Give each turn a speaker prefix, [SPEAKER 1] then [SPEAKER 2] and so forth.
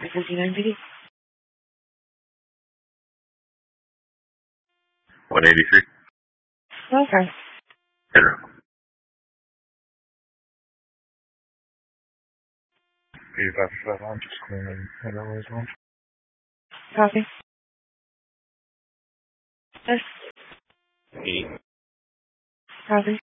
[SPEAKER 1] 59 PD.
[SPEAKER 2] 183.
[SPEAKER 1] Okay.
[SPEAKER 2] Enter. 85 I'm just cleaning Airways Launch.
[SPEAKER 1] Copy. Yes.
[SPEAKER 2] 80.
[SPEAKER 1] Copy.